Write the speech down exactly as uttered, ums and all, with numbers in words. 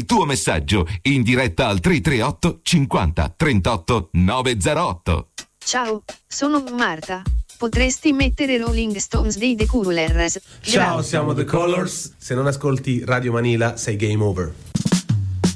tuo messaggio in diretta al tre tre otto cinquanta trentotto novecentotto. Ciao, sono Marta. Potresti mettere Rolling Stones dei The Coolers? Ciao, siamo The Colors. Se non ascolti Radio Manila sei game over.